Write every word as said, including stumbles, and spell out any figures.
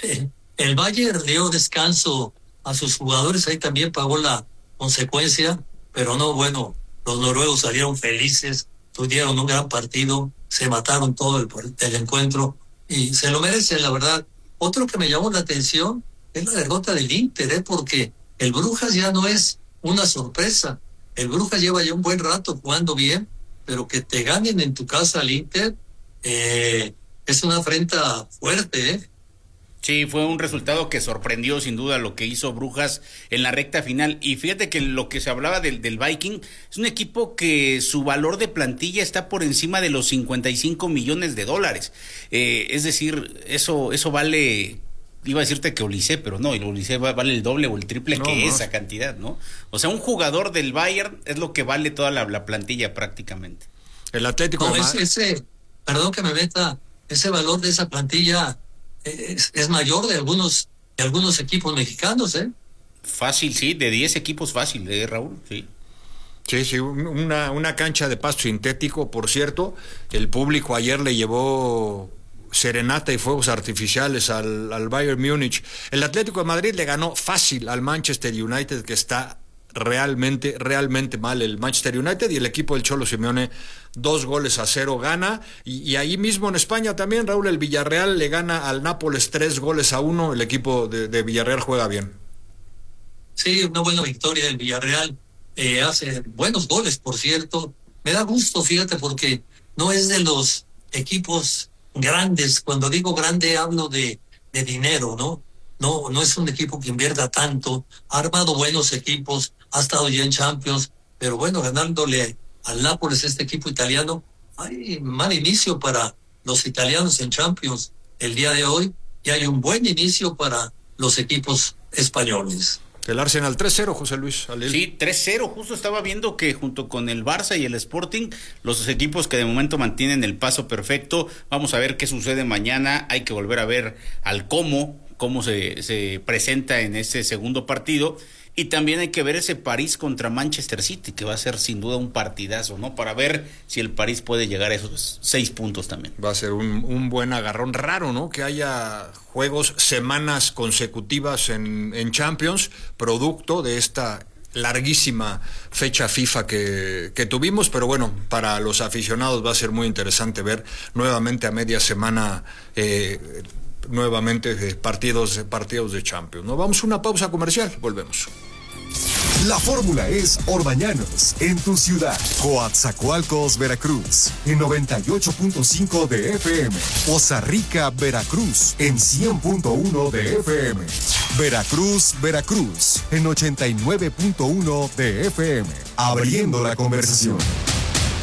El Bayern dio descanso a sus jugadores, ahí también pagó la consecuencia, pero no, bueno, los noruegos salieron felices, tuvieron un gran partido, se mataron todo el, el encuentro y se lo merecen, la verdad. Otro que me llamó la atención es la derrota del Inter, ¿eh? Porque el Brujas ya no es una sorpresa. El Brujas lleva ya un buen rato jugando bien, pero que te ganen en tu casa al Inter eh, es una afrenta fuerte, ¿eh? Sí, fue un resultado que sorprendió sin duda lo que hizo Brujas en la recta final. Y fíjate que lo que se hablaba del, del Viking es un equipo que su valor de plantilla está por encima de los cincuenta y cinco millones de dólares. Eh, es decir, eso, eso vale, iba a decirte que Olise, pero no, el Olise vale el doble o el triple no, que no. esa cantidad, ¿no? O sea, un jugador del Bayern es lo que vale toda la, la plantilla prácticamente. El Atlético no, de ese, ese, perdón que me meta, ese valor de esa plantilla Es, es mayor de algunos de algunos equipos mexicanos, ¿eh? Fácil, sí, de diez equipos fácil, ¿eh, Raúl? Sí. Sí, sí, una, una cancha de pasto sintético, por cierto. El público ayer le llevó serenata y fuegos artificiales al, al Bayern Múnich. El Atlético de Madrid le ganó fácil al Manchester United, que está realmente, realmente mal el Manchester United, y el equipo del Cholo Simeone dos goles a cero gana, y, y ahí mismo en España también, Raúl, el Villarreal le gana al Nápoles tres goles a uno, el equipo de, de Villarreal juega bien. Sí, una buena victoria del Villarreal, eh, hace buenos goles, por cierto, me da gusto, fíjate, porque no es de los equipos grandes, cuando digo grande hablo de, de dinero, ¿no? No, no es un equipo que invierta tanto, ha armado buenos equipos, ha estado ya en Champions, pero bueno, ganándole al Nápoles, este equipo italiano, hay mal inicio para los italianos en Champions el día de hoy, y hay un buen inicio para los equipos españoles. El Arsenal tres cero, José Luis. Alel. Sí, tres cero, justo estaba viendo que junto con el Barça y el Sporting, los equipos que de momento mantienen el paso perfecto. Vamos a ver qué sucede mañana, hay que volver a ver al cómo, cómo se, se presenta en ese segundo partido, y también hay que ver ese París contra Manchester City, que va a ser sin duda un partidazo, ¿no? Para ver si el París puede llegar a esos seis puntos también. Va a ser un, un buen agarrón, raro, ¿no? Que haya juegos semanas consecutivas en, en Champions, producto de esta larguísima fecha FIFA que, que tuvimos, pero bueno, para los aficionados va a ser muy interesante ver nuevamente a media semana eh, nuevamente eh, partidos, partidos de Champions, ¿no? Vamos a una pausa comercial, volvemos. La fórmula es Orbañanos, en tu ciudad. Coatzacoalcos, Veracruz, en noventa y ocho punto cinco de F M. Poza Rica, Veracruz, en cien punto uno de F M. Veracruz, Veracruz, en ochenta y nueve punto uno de F M. Abriendo la conversación.